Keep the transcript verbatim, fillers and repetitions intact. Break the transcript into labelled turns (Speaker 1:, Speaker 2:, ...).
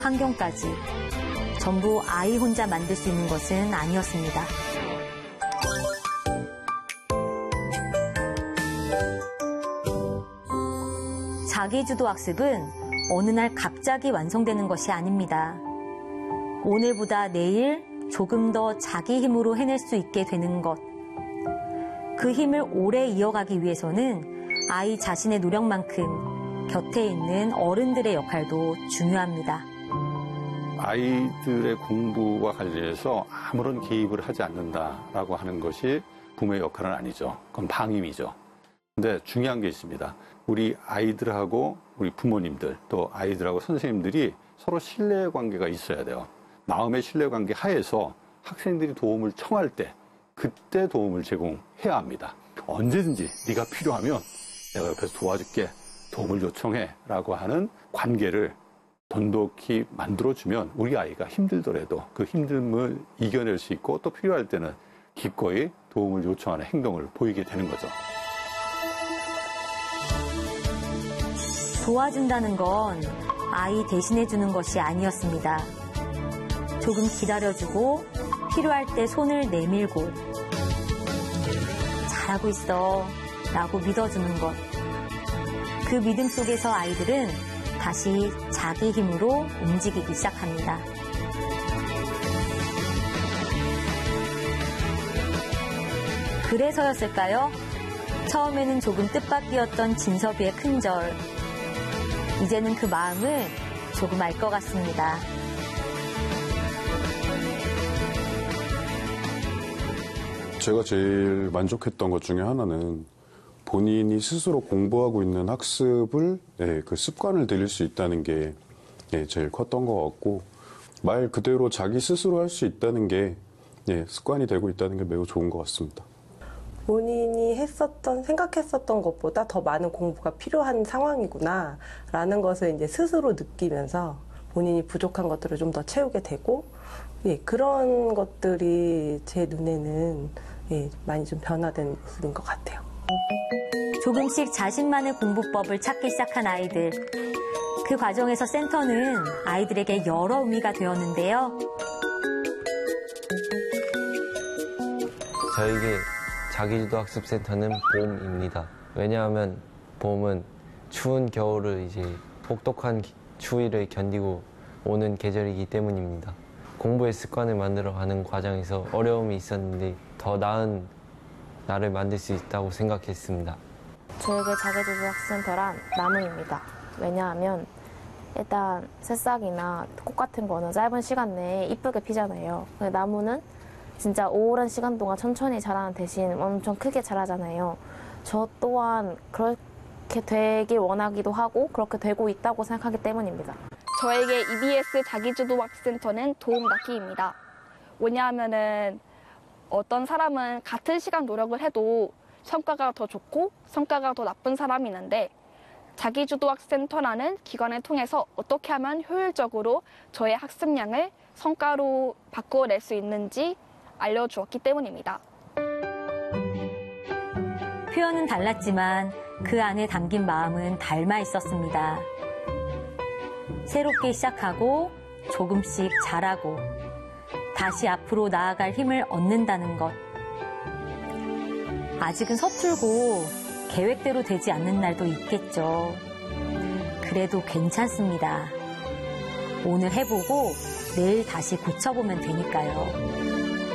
Speaker 1: 환경까지 전부 아이 혼자 만들 수 있는 것은 아니었습니다. 자기주도 학습은 어느 날 갑자기 완성되는 것이 아닙니다. 오늘보다 내일 조금 더 자기 힘으로 해낼 수 있게 되는 것. 그 힘을 오래 이어가기 위해서는 아이 자신의 노력만큼 곁에 있는 어른들의 역할도 중요합니다.
Speaker 2: 아이들의 공부와 관련해서 아무런 개입을 하지 않는다라고 하는 것이 부모의 역할은 아니죠. 그건 방임이죠. 근데 중요한 게 있습니다. 우리 아이들하고 우리 부모님들 또 아이들하고 선생님들이 서로 신뢰 관계가 있어야 돼요. 마음의 신뢰 관계 하에서 학생들이 도움을 청할 때 그때 도움을 제공해야 합니다. 언제든지 네가 필요하면 내가 옆에서 도와줄게, 도움을 요청해 라고 하는 관계를 돈독히 만들어주면 우리 아이가 힘들더라도 그 힘듦을 이겨낼 수 있고 또 필요할 때는 기꺼이 도움을 요청하는 행동을 보이게 되는 거죠.
Speaker 1: 도와준다는 건 아이 대신해주는 것이 아니었습니다. 조금 기다려주고 필요할 때 손을 내밀고 잘하고 있어 라고 믿어주는 것. 그 믿음 속에서 아이들은 다시 자기 힘으로 움직이기 시작합니다. 그래서였을까요? 처음에는 조금 뜻밖이었던 진섭이의 큰절. 이제는 그 마음을 조금 알 것 같습니다.
Speaker 3: 제가 제일 만족했던 것 중에 하나는 본인이 스스로 공부하고 있는 학습을 네, 그 습관을 들일 수 있다는 게 네, 제일 컸던 것 같고 말 그대로 자기 스스로 할 수 있다는 게 네, 습관이 되고 있다는 게 매우 좋은 것 같습니다.
Speaker 4: 본인이 했었던, 생각했었던 것보다 더 많은 공부가 필요한 상황이구나 라는 것을 이제 스스로 느끼면서 본인이 부족한 것들을 좀 더 채우게 되고 예, 그런 것들이 제 눈에는 예, 많이 좀 변화된 모습인 것 같아요.
Speaker 1: 조금씩 자신만의 공부법을 찾기 시작한 아이들. 그 과정에서 센터는 아이들에게 여러 의미가 되었는데요.
Speaker 5: 저에게 자기주도 학습센터는 봄입니다. 왜냐하면 봄은 추운 겨울을 이제 혹독한 추위를 견디고 오는 계절이기 때문입니다. 공부의 습관을 만들어가는 과정에서 어려움이 있었는데 더 나은 나를 만들 수 있다고 생각했습니다.
Speaker 6: 저에게 자기주도 학습센터란 나무입니다. 왜냐하면 일단 새싹이나 꽃 같은 거는 짧은 시간 내에 이쁘게 피잖아요. 근데 나무는 진짜 오랜 시간 동안 천천히 자라는 대신 엄청 크게 자라잖아요. 저 또한 그렇게 되길 원하기도 하고 그렇게 되고 있다고 생각하기 때문입니다.
Speaker 7: 저에게 이비에스 자기주도 학습센터는 도움닫기입니다. 왜냐하면은 어떤 사람은 같은 시간 노력을 해도 성과가 더 좋고 성과가 더 나쁜 사람이 있는데 자기주도 학습센터라는 기관을 통해서 어떻게 하면 효율적으로 저의 학습량을 성과로 바꿔낼 수 있는지 알려주었기 때문입니다.
Speaker 1: 표현은 달랐지만 그 안에 담긴 마음은 닮아 있었습니다. 새롭게 시작하고 조금씩 자라고 다시 앞으로 나아갈 힘을 얻는다는 것. 아직은 서툴고 계획대로 되지 않는 날도 있겠죠. 그래도 괜찮습니다. 오늘 해보고 내일 다시 고쳐보면 되니까요.